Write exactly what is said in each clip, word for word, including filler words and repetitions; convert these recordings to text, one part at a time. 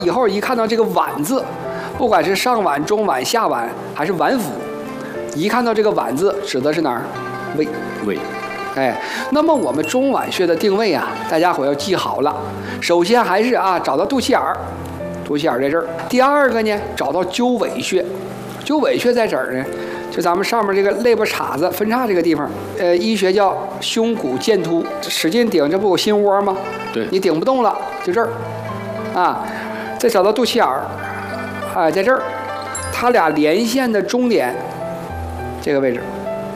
以后一看到这个脘字，不管是上脘、中脘、下脘还是脘腹，一看到这个脘字，指的是哪儿？胃。 胃。 哎，那么我们中脘穴的定位啊，大家伙要记好了。首先还是啊，找到肚脐眼儿，肚脐眼儿在这儿。第二个呢，找到鸠尾穴，鸠尾穴在这儿呢，就咱们上面这个肋巴叉子分叉这个地方，呃，医学叫胸骨剑突，使劲顶，这不有心窝吗？ 对， 你顶不动了，就这儿，啊。再找到肚脐眼儿，啊，在这儿，它俩连线的中点，这个位置，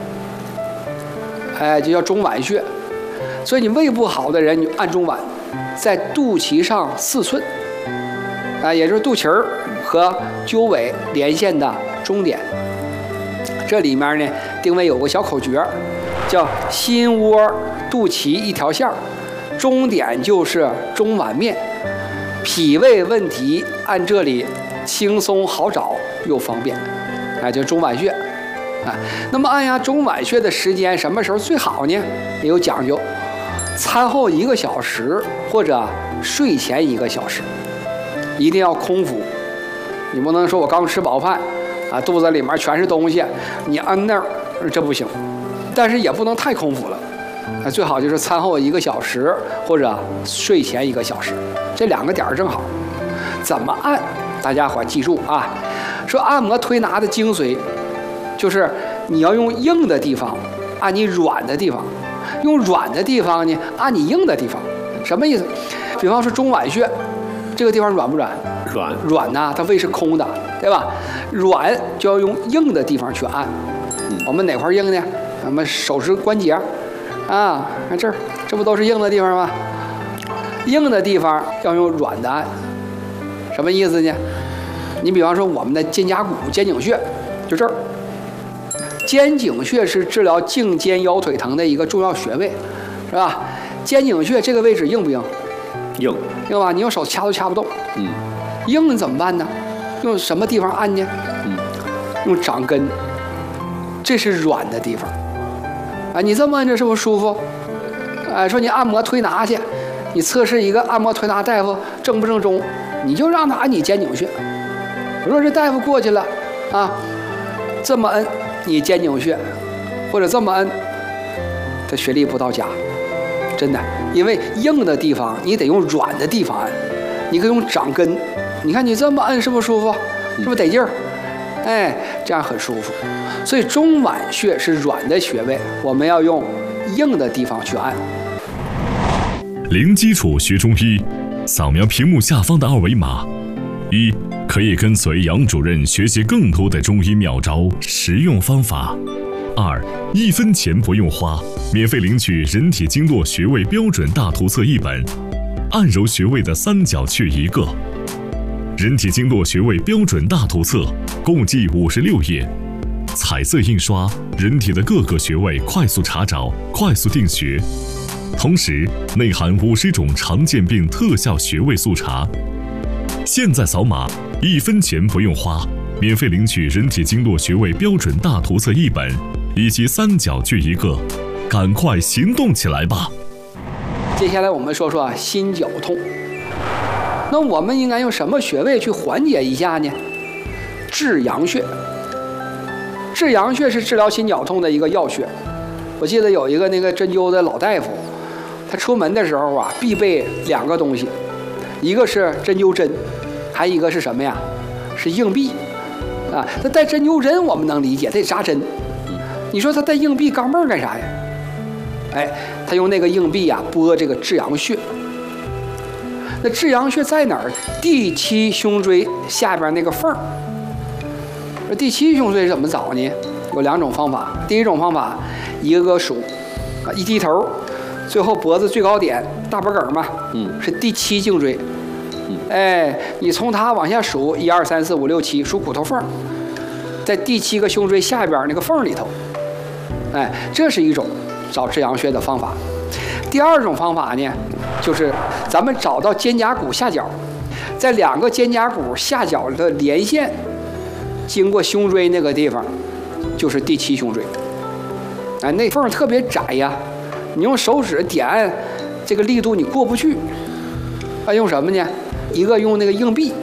哎，就叫中脘穴。所以你胃不好的人，你按中脘，在肚脐上四寸，啊，也就是肚脐儿和鸠尾连线的中点。这里面呢，定位有个小口诀，叫心窝肚脐一条线儿，中点就是中脘面。脾胃问题按这里轻松好找又方便，哎，就中脘穴，哎，那么按压中脘穴的时间什么时候最好呢？也有讲究，餐后一个小时或者睡前一个小时，一定要空腹，你不能说我刚吃饱饭啊，肚子里面全是东西，你按那儿这不行，但是也不能太空腹了。啊，最好就是餐后一个小时或者睡前一个小时，这两个点儿正好。怎么按？大家伙记住啊！说按摩推拿的精髓，就是你要用硬的地方按你软的地方，用软的地方呢按你硬的地方。什么意思？比方说中脘穴，这个地方软不软？ 软。 软呐，它胃是空的，对吧？软就要用硬的地方去按。 嗯、 我们哪块硬呢？我们手指关节。啊，看这儿，这不都是硬的地方吗？硬的地方要用软的按，什么意思呢？你比方说我们的肩胛骨、肩颈穴，就这儿。肩颈穴是治疗颈肩腰腿疼的一个重要穴位，是吧？肩颈穴这个位置硬不硬？ 硬， 硬吧？你用手掐都掐不动。 嗯。 硬怎么办呢？用什么地方按呢？ 嗯。 用掌根，这是软的地方。啊，你这么按着是不是舒服？哎，说你按摩推拿去，你测试一个按摩推拿大夫正不正宗，你就让他按你肩颈穴。如果这大夫过去了，啊，这么摁你肩颈穴，或者这么摁，他穴力不到家，真的，因为硬的地方你得用软的地方按，你可以用掌根。你看你这么摁是不是舒服？是不是得劲儿？哎，这样很舒服。所以中脘穴是软的穴位，我们要用硬的地方去按。 零基础学中医，扫描屏幕下方的二维码，一可以跟随杨主任学习更多的中医妙招、实用方法；二一分钱不用花，免费领取人体经络穴位标准大图册一本，按揉穴位的三角穴一个。人体经络穴位标准大图册共计五十六页，彩色印刷，人体的各个穴位快速查找、快速定穴，同时内含五十种常见病特效穴位速查。现在扫码，一分钱不用花，免费领取人体经络穴位标准大图册一本以及三角穴一个，赶快行动起来吧！ 接下来我们说说心绞痛。那我们应该用什么穴位去缓解一下呢？至阳穴。至阳穴是治疗心绞痛的一个要穴。我记得有一个那个针灸的老大夫，他出门的时候啊，必备两个东西，一个是针灸针，还一个是什么呀？是硬币啊。他带针灸针我们能理解，得扎针。你说他带硬币钢镚干啥呀？哎，他用那个硬币啊拨这个至阳穴。那至阳穴在哪儿？第七胸椎下边那个缝儿。第七胸椎怎么找呢？有两种方法。第一种方法，一个个数，啊，一低头，最后脖子最高点大脖梗嘛，嗯，是第七颈椎。嗯，哎，你从它往下数，一二三四五六七，数骨头缝，在第七个胸椎下边那个缝里头。哎，这是一种找至阳穴的方法。第二种方法呢，就是咱们找到肩胛骨下角，在两个肩胛骨下角的连线，经过胸椎那个地方，就是第七胸椎。哎，那缝特别窄呀，你用手指点按，这个力度你过不去。啊，用什么呢？一个用那个硬币